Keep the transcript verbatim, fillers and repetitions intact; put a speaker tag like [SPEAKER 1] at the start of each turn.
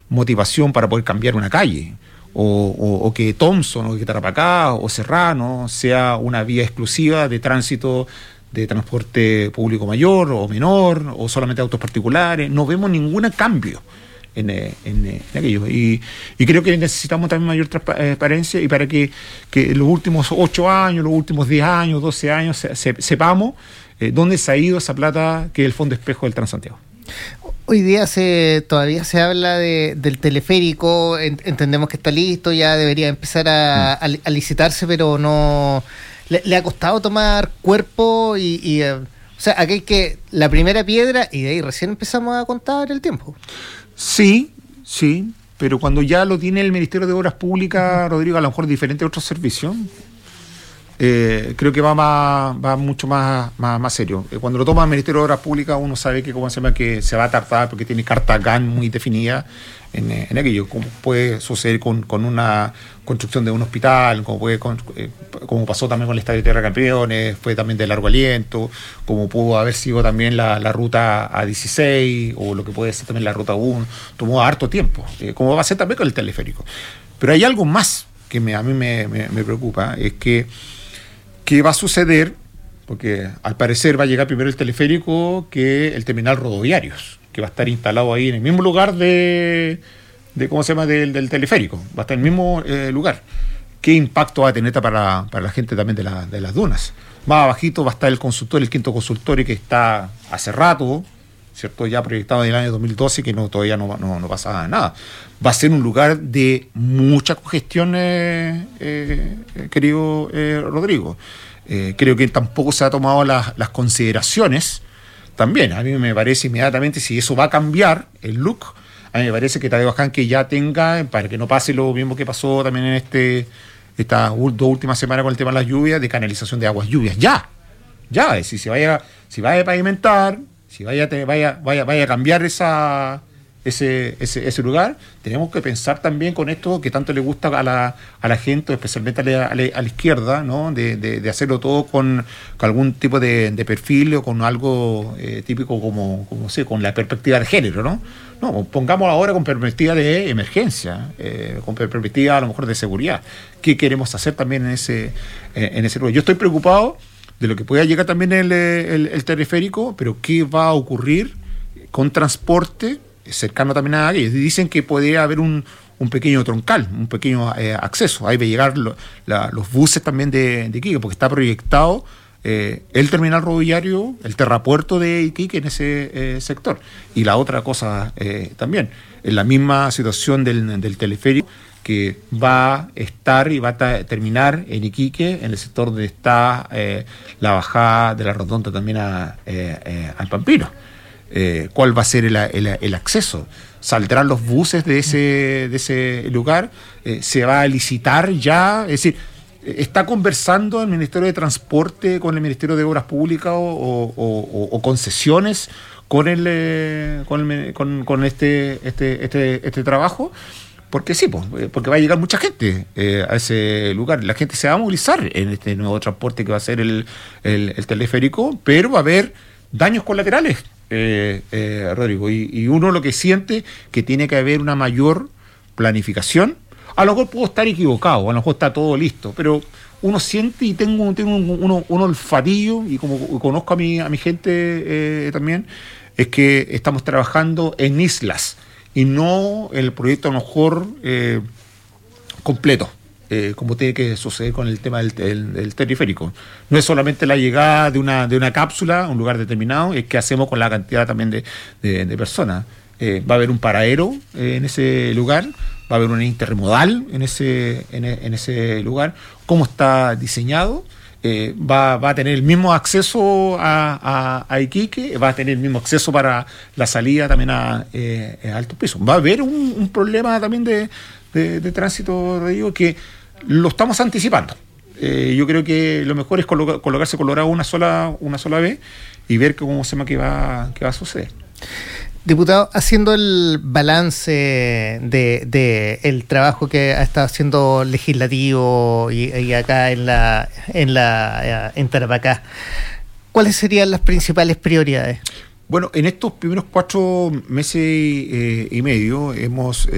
[SPEAKER 1] motivación para poder cambiar una calle, o, o, o que Thompson, o que Tarapacá, o Serrano sea una vía exclusiva de tránsito de transporte público mayor o menor, o solamente autos particulares. No vemos ningún cambio en, en, en aquello. Y, y creo que necesitamos también mayor transparencia, y para que, que los últimos ocho años, los últimos diez años, doce años, se, se, sepamos eh, dónde se ha ido esa plata que es el Fondo Espejo del Transantiago.
[SPEAKER 2] Hoy día se todavía se habla de, del teleférico, en, entendemos que está listo, ya debería empezar a, a, a licitarse, pero no le, le ha costado tomar cuerpo y, y eh, o sea, aquí hay que la primera piedra y de ahí recién empezamos a contar el tiempo.
[SPEAKER 1] Sí, sí, pero cuando ya lo tiene el Ministerio de Obras Públicas, uh-huh. Rodrigo, a lo mejor diferente a otros servicios, Eh, creo que va más, va mucho más, más, más serio. Eh, cuando lo toma el Ministerio de Obras Públicas, uno sabe que, como se llama, que se va a tardar porque tiene carta G A N muy definida en, en aquello, como puede suceder con, con una construcción de un hospital, como puede con, eh, como pasó también con el Estadio Tierra Campeones, fue también de largo aliento, como pudo haber sido también la, la ruta A dieciséis, o lo que puede ser también la ruta uno, tomó harto tiempo, eh, como va a ser también con el teleférico. Pero hay algo más que me, a mí me, me, me preocupa, es que ¿qué va a suceder? Porque al parecer va a llegar primero el teleférico que el terminal Rodoviarios, que va a estar instalado ahí en el mismo lugar de, de ¿cómo se llama?, del, del teleférico. Va a estar en el mismo eh, lugar. ¿Qué impacto va a tener para, para la gente también de, la, de las dunas? Más abajito va a estar el consultorio, el quinto consultorio, que está hace rato, ¿cierto?, ya proyectado en el año dos mil doce, que no, todavía no, no, no pasa nada. Va a ser un lugar de mucha congestión, eh, eh, querido eh, Rodrigo. Eh, creo que tampoco se ha tomado las, las consideraciones. También, a mí me parece inmediatamente, si eso va a cambiar el look, a mí me parece que Tadeo Aján que ya tenga, para que no pase lo mismo que pasó también en este estas dos últimas semanas con el tema de las lluvias, de canalización de aguas lluvias. Ya, ya, es decir, si vaya, si vaya a pavimentar, si vaya, vaya, vaya, vaya a cambiar esa, ese, ese, ese lugar, tenemos que pensar también con esto que tanto le gusta a la, a la gente, especialmente a la, a la, a la izquierda, ¿no?, de, de, de hacerlo todo con, con algún tipo de, de perfil, o con algo eh, típico como, como sé, con la perspectiva de género, ¿no? No, pongamos ahora con perspectiva de emergencia, eh, con perspectiva a lo mejor de seguridad. ¿Qué queremos hacer también en ese, eh, en ese lugar? Yo estoy preocupado de lo que pueda llegar también el, el, el teleférico, pero ¿qué va a ocurrir con transporte cercano también a aquello? Dicen que podría haber un, un pequeño troncal, un pequeño eh, acceso. Ahí va a llegar lo, la, los buses también de, de Iquique, porque está proyectado eh, el terminal rodoviario, el terrapuerto de Iquique en ese eh, sector. Y la otra cosa eh, también, en la misma situación del, del teleférico, que va a estar y va a ta- terminar en Iquique, en el sector donde está eh, la bajada de la rotonda también a, eh, eh, al Pampino. Eh, ¿Cuál va a ser el, el, el acceso? ¿Saldrán los buses de ese, de ese lugar? Eh, ¿Se va a licitar ya? Es decir, ¿está conversando el Ministerio de Transporte con el Ministerio de Obras Públicas o, o, o, o concesiones con el, eh, con, el con, con este, este, este, este trabajo? Porque sí, pues, porque va a llegar mucha gente eh, a ese lugar. La gente se va a movilizar en este nuevo transporte que va a ser el, el, el teleférico, pero va a haber daños colaterales, eh, eh, Rodrigo. Y, y uno lo que siente que tiene que haber una mayor planificación. A lo mejor puedo estar equivocado, a lo mejor está todo listo, pero uno siente y tengo, tengo un, uno, un olfatillo, y como conozco a mi, a mi gente eh, también, es que estamos trabajando en islas y no el proyecto a lo mejor eh, completo, eh, como tiene que suceder con el tema del, del, del teleférico. No es solamente la llegada de una, de una cápsula a un lugar determinado, es qué hacemos con la cantidad también de, de, de personas. Eh, va a haber un paradero eh, en ese lugar, va a haber una intermodal en ese, en, en ese lugar. ¿Cómo está diseñado? Eh, va, va a tener el mismo acceso a, a, a Iquique, va a tener el mismo acceso para la salida también a, eh, a Alto Piso. Va a haber un, un problema también de, de, de tránsito, digo, que lo estamos anticipando. Eh, yo creo que lo mejor es colocar, colocarse colorado una sola, una sola vez y ver cómo se llama que va, que va a suceder.
[SPEAKER 2] Diputado, haciendo el balance de, de el trabajo que ha estado haciendo legislativo y, y acá en la en la en Tarapacá, ¿cuáles serían las principales prioridades?
[SPEAKER 1] Bueno, en estos primeros cuatro meses eh, y medio hemos